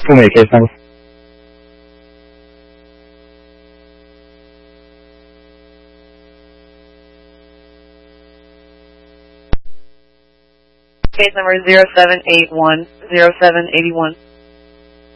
for me, case number. Case number 0781, 0781.